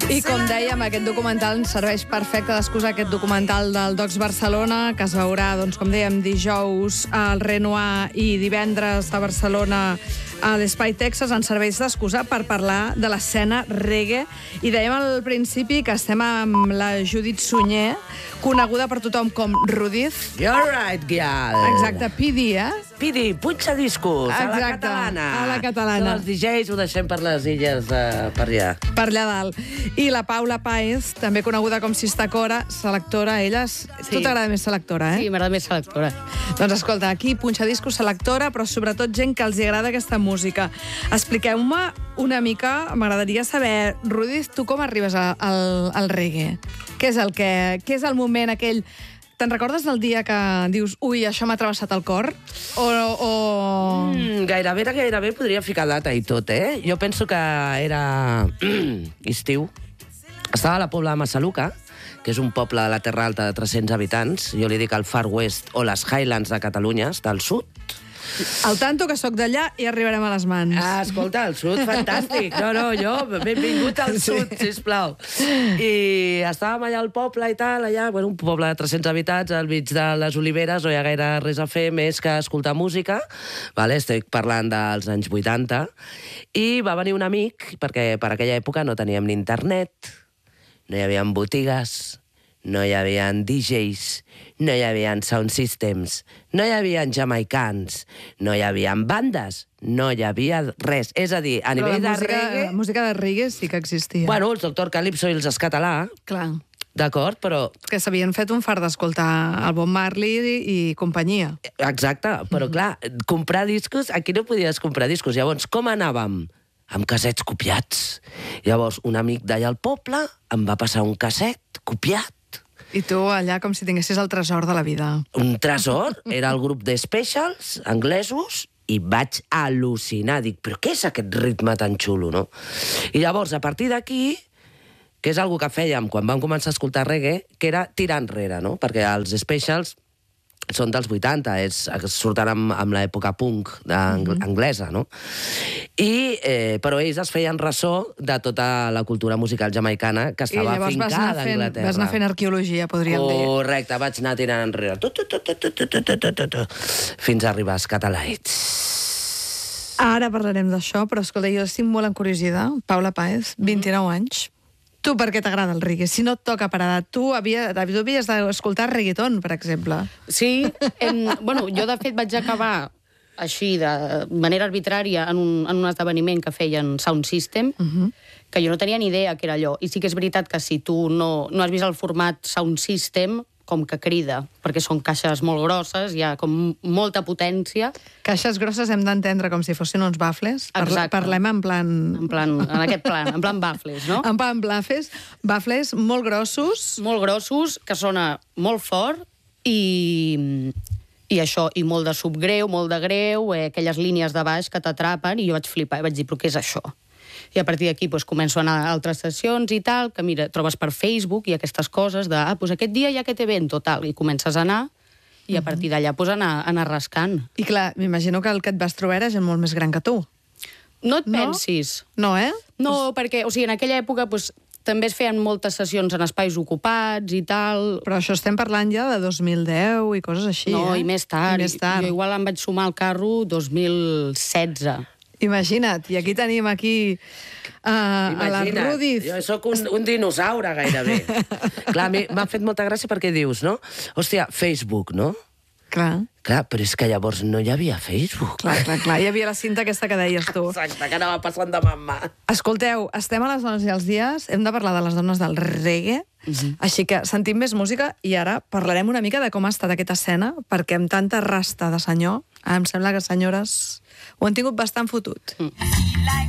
I com dèiem, aquest documental ens serveix perfecte d'excusa, aquest documental del Docs Barcelona, que es veurà, doncs, com dèiem, dijous al Renoir i divendres a Barcelona a l'Espai Texas, ens serveix d'excusa per parlar de l'escena reggae. I dèiem al principi que estem amb la Judit Sunyer, coneguda per tothom com Rudiz. You're right, girl. Exacte, PD, eh? PD, punxa discos, a la Exacte, catalana. a la catalana. Els DJs ho deixem per les illes per allà. Per allà dalt. I la Paula Páez, també coneguda com Sistacora, selectora, ella... Tu t'agrada més selectora, eh? Sí, m'agrada més selectora. Doncs escolta, aquí punxa discos, selectora, però sobretot gent que els agrada aquesta música. Expliqueu-me una mica, m'agradaria saber, Rudiz, tu com arribes al reggae? Què és el moment aquell... Te'n recordes del dia que dius, ui, això m'ha travessat el cor? Gairebé podria ficar data i tot, eh? Jo penso que era estiu. Estava a la Pobla de Massaluca, que és un poble de la Terra Alta de 300 habitants. Jo li dic el Far West o les Highlands de Catalunya, està al sud. Al tanto que sóc d'allà i arribarem a les mans. Ah, escolta, el sud, fantàstic. No, benvingut al sud, sisplau. I estàvem allà al poble i tal, allà, un poble de 300 habitants, al mig de les oliveres, no hi ha gaire res a fer més que escoltar música. Estic parlant dels anys 80. I va venir un amic, perquè per aquella època no teníem ni internet, no hi havia botigues, no hi havia DJs, no hi havia sound systems, no hi havia jamaicans, no hi havia bandes, no hi havia res. És a dir, a nivell de reggae... La música de reggae sí que existia. Bueno, els Doctor Calypso i els Escatalà, clar. D'acord, però... Que s'havien fet un fart d'escoltar el Bob Marley i companyia. Exacte, però clar, comprar discos, aquí no podies comprar discos. Llavors, com anàvem? Amb cassets copiats. Llavors, un amic d'allà al poble em va passar un casset copiat. I tu allà com si tinguessis el tresor de la vida. Un tresor, era el grup de Specials, anglesos, i vaig al·lucinar. Dic, però què és aquest ritme tan xulo, no? I llavors, a partir d'aquí, que és una que fèiem quan vam començar a escoltar reggae, que era tirar enrere, no? Perquè els Specials són dels 80, surten amb l'època punk anglesa, no? Però ells es feien ressò de tota la cultura musical jamaicana que estava fincada a Anglaterra. Vas anar fent arqueologia, podríem dir. Correcte, vaig anar tirant enrere. Fins a arribar als Catalites. Ara parlarem d'això, però escolta, jo estic molt encuriosida. Paula Páez, 29 anys. Tu per què t'agrada el reggae? Si no et toca per edat, tu havies d'escoltar reggaeton, per exemple. Sí, jo de fet vaig acabar així, de manera arbitrària, en un esdeveniment que feien Sound System, que jo no tenia ni idea que era allò. I sí que és veritat que si tu no has vist el format Sound System, com que crida, perquè són caixes molt grosses, hi ha com molta potència. Caixes grosses hem d'entendre com si fossin uns bafles. Exacte. Parlem en plan... En aquest plan, en plan bafles, no? En plan bafles molt grossos. Molt grossos, que sona molt fort i això, i molt de subgreu, molt de greu, aquelles línies de baix que t'atrapen, i jo vaig flipar i vaig dir, però què és això? I a partir d'aquí començo a anar a altres sessions i tal, que mira, trobes per Facebook i aquestes coses de, doncs aquest dia hi ha aquest event, tal, i comences a anar, i a partir d'allà anar rascant. I clar, m'imagino que el que et vas trobar era gent molt més gran que tu. No et pensis. No, eh? No, perquè, en aquella època, també es feien moltes sessions en espais ocupats i tal. Però això estem parlant ja de 2010 i coses així, No, i més tard. Jo igual em vaig sumar al carro 2016. Imagina't, i aquí tenim a la Rudiz. Jo sóc un dinosaure, gairebé. Clar, m'ha fet molta gràcia perquè dius, no? Hòstia, Facebook, no? Clar, però és que llavors no hi havia Facebook. Clar. Hi havia la cinta aquesta que deies tu. Exacte, que anava passant de mà en mà. Escolteu, estem a les dones i els dies, hem de parlar de les dones del reggae, així que sentim més música i ara parlarem una mica de com ha estat aquesta escena, perquè amb tanta rasta de senyor, em sembla que senyores ho han tingut bastant fotut.